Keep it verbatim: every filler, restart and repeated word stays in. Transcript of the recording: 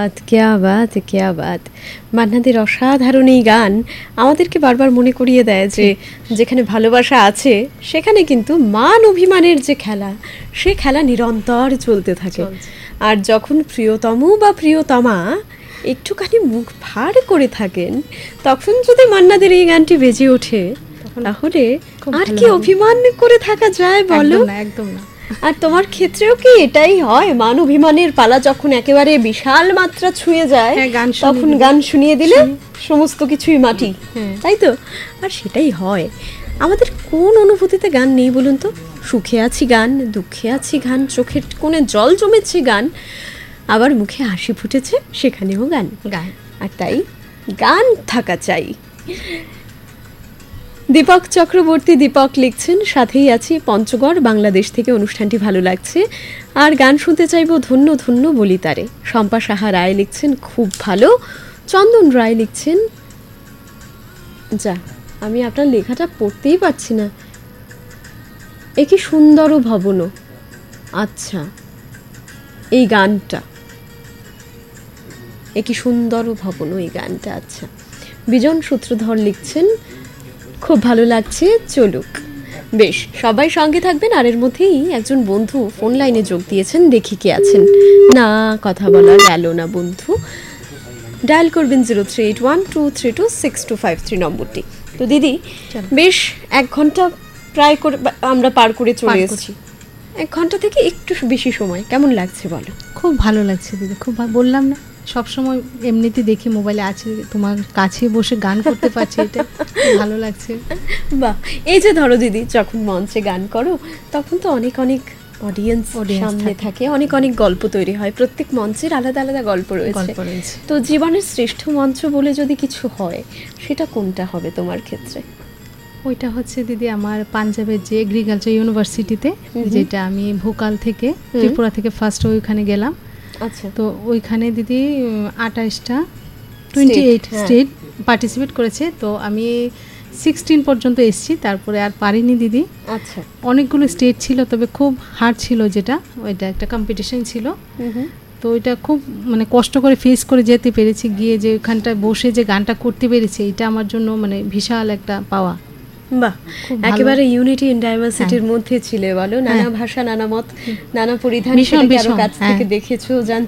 বাত, ক্যা বাত, ক্যা বাত। মান্নাদের অসাধারণ এই গান আমাদেরকে বারবার মনে করিয়ে দেয় যে যেখানে ভালোবাসা আছে সেখানে কিন্তু মান অভিমানের যে খেলা, সে খেলা নিরন্তর চলতে থাকে। আর যখন প্রিয়তম বা প্রিয়তমা একটুখানি মুখ ভার করে থাকেন, তখন যদি মান্নাদের এই গানটি বেজে ওঠে, তাহলে আর কি অভিমান করে থাকা যায় বলো? একদম না। আর তোমার ক্ষেত্রেও কি এটাই হয়? মান অভিমানের পালা যখন একেবারে বিশাল মাত্রা ছুঁয়ে যায়, তখন গান শুনিয়ে দিলে সমস্ত কিছুই মাটি, তাই তো? আর সেটাই হয়। আমাদের কোন অনুভূতিতে গান নেই বলুন তো? সুখে আছি গান, দুঃখে আছি গান, চোখের কোণে জল জমেছে গান, আবার মুখে হাসি ফুটেছে সেখানেও গান গান আর তাই গান থাকা চাই। দীপক চক্রবর্তী দীপক লিখছেন, সাথেই আছি পঞ্চগড়, বাংলাদেশ থেকে অনুষ্ঠানটি ভালো লাগছে আর গান শুনতে চাইবো, ধন্য ধন্য বলি তারে। শম্পা সাহা রায় লিখছেন, খুব ভালো। চন্দন রায় লিখছেন, যা আমি আপনার লেখাটা পড়তেই পারছি না, এ কি সুন্দর ভবন। আচ্ছা, এই গানটা, এ কি সুন্দর ভবন, এই গানটা। আচ্ছা, বিজন সূত্রধর লিখছেন, খুব ভালো লাগছে, চলুক। বেশ, সবাই সঙ্গে থাকবেন। আর এর মধ্যেই একজন বন্ধু ফোন লাইনে যোগ দিয়েছেন, দেখি কে আছেন। না, কথা বলা গেল না বন্ধু। ডায়াল করবেন zero three eight one two three two six two five three নম্বরটি। তো দিদি, বেশ এক ঘন্টা প্রায় করে আমরা পার করে চলে এসেছি। এক ঘন্টা থেকে একটু বেশি সময় কেমন লাগছে বলো? খুব ভালো লাগছে দিদি, খুব বললাম না সবসময় এমনিতে দেখি মোবাইলে আছে, তোমার কাছে বসে গান করতে পারছি, এটা ভালো লাগছে। বাহ, এই যে ধরো দিদি, যখন মঞ্চে গান করো তখন তো অনেক অনেক অডিয়েন্স সামনে থাকে, অনেক অনেক গল্প তৈরি হয়, প্রত্যেক মঞ্চের আলাদা আলাদা গল্প রয়েছে। তো জীবনের শ্রেষ্ঠ মঞ্চ বলে যদি কিছু হয়, সেটা কোনটা হবে তোমার ক্ষেত্রে? ওইটা হচ্ছে দিদি আমার পাঞ্জাবের যে এগ্রিকালচার ইউনিভার্সিটিতে, যেটা আমি ভোকাল থেকে ত্রিপুরা থেকে ফার্স্ট ওইখানে গেলাম। আচ্ছা, তো ওইখানে দিদি আঠাশটা টোয়েন্টি এইট স্টেট পার্টিসিপেট করেছে, তো আমি সিক্সটিন পর্যন্ত এসেছি, তারপরে আর পারিনি দিদি। আচ্ছা, অনেকগুলো স্টেট ছিল, তবে খুব হার্ড ছিল, যেটা ওইটা একটা কম্পিটিশন ছিল। তো ওইটা খুব মানে কষ্ট করে ফেস করে যেতে পেরেছি, গিয়ে যে ওখানটায় বসে যে গানটা করতে পেরেছি, এটা আমার জন্য মানে বিশাল একটা পাওয়া। বাহ, একেবারে ইউনিটি ইন ডাইভার্সিটির মধ্যে ছিলে বলো, নানা ভাষা, নানা মত, নানা পরিধান, কারো কাছ থেকে দেখেছো, জানতে